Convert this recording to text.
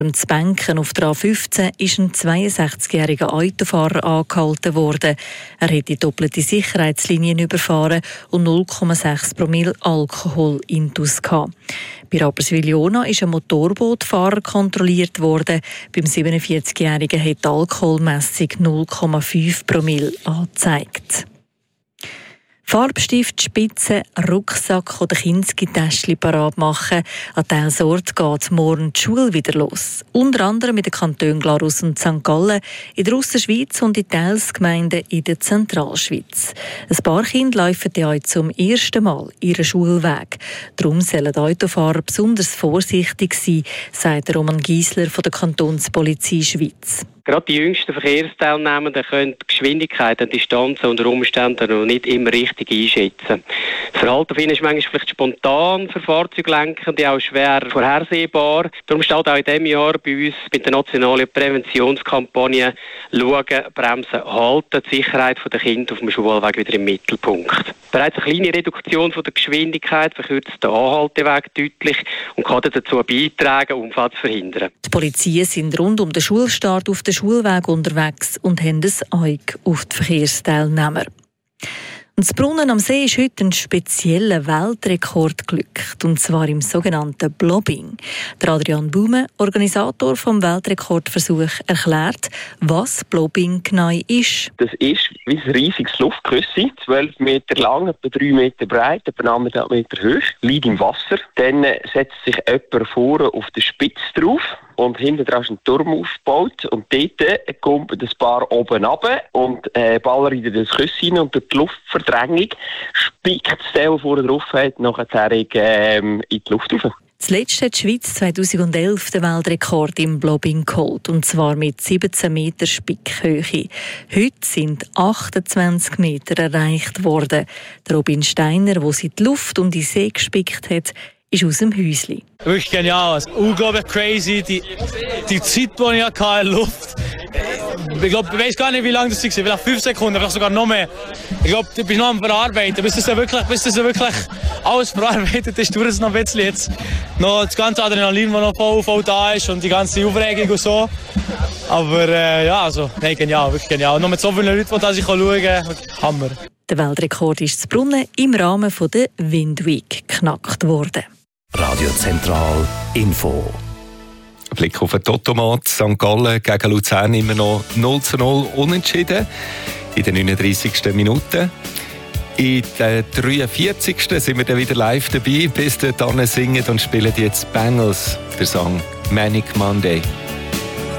Im Zbenken auf der A15 ist ein 62-jähriger Autofahrer angehalten worden. Er hat die doppelte Sicherheitslinien überfahren und 0,6 Promille Alkohol intus gehabt. Bei Rapperswil-Jona ist ein Motorbootfahrer kontrolliert worden. Beim 47-jährigen hat die Alkoholmessung 0,5 Promille angezeigt. Farbstift, Spitze, Rucksack oder Kinski-Täschchen parat machen. An diesem Ort geht morgen die Schule wieder los. Unter anderem in den Kantonen Glarus und St. Gallen, in der Ausserschweiz und in Teilsgemeinden in der Zentralschweiz. Ein paar Kinder laufen heute zum ersten Mal ihren Schulweg. Darum sollen die Autofahrer besonders vorsichtig sein, sagt Roman Giesler von der Kantonspolizei Schweiz. Gerade die jüngsten Verkehrsteilnehmenden können die Geschwindigkeit und Distanzen unter Umständen noch nicht immer richtig einschätzen. Das Verhalten von ihnen ist manchmal vielleicht spontan für Fahrzeuglenkende, auch schwer vorhersehbar. Darum steht auch in diesem Jahr bei uns bei der nationalen Präventionskampagne «Schauen, bremsen, halten» die Sicherheit der Kinder auf dem Schulweg wieder im Mittelpunkt. Bereits eine kleine Reduktion von der Geschwindigkeit verkürzt den Anhalteweg deutlich und kann dazu beitragen, Unfälle zu verhindern. Die Polizisten sind rund um den Schulstart auf den Schulweg unterwegs und haben ein Auge auf die Verkehrsteilnehmer. Und das Brunnen am See ist heute ein spezieller Weltrekord geglückt, und zwar im sogenannten Blobbing. Der Adrian Baume, Organisator des Weltrekordversuchs, erklärt, was Blobbing genau ist. Das ist wie ein riesiges Luftküsschen, 12 Meter lang, etwa 3 Meter breit, etwa 1,5 Meter hoch, liegt im Wasser. Dann setzt sich jemand vorne auf den Spitz drauf. Und hinten dran ist ein Turm aufgebaut. Und dort kommt ein Paar oben runter und ballert in das Küsschen und durch die Luftverdrängung spickt das Teil, das vorne drauf hat, nachher in die Luft rauf. Zuletzt hat die Schweiz 2011 den Weltrekord im Blobbing geholt, und zwar mit 17 Meter Spickhöhe. Heute sind 28 Meter erreicht worden. Der Robin Steiner, der sie in die Luft und in den See gespickt hat, ist aus dem Häuschen. Wirklich genial, unglaublich crazy, die Zeit, die ich hatte in der Luft. Ich weiß gar nicht, wie lange das war, vielleicht 5 Sekunden, vielleicht sogar noch mehr. Ich glaube, du bist noch am Verarbeiten, bis das wirklich alles verarbeitet ist, dauert es noch ein bisschen jetzt. Noch das ganze Adrenalin, das noch voll da ist und die ganze Aufregung und so. Aber genial, wirklich genial. Und noch mit so vielen Leuten, die da sich schauen kann, Hammer. Der Weltrekord ist zu Brunnen im Rahmen der Wind Week geknackt worden. Radio Zentral Info. Ein Blick auf den Totomat. St. Gallen gegen Luzern immer noch 0:0 unentschieden in den 39. Minuten. In der 43. sind wir dann wieder live dabei. Bis dahin singen und spielen jetzt Bangles, der Song Manic Monday.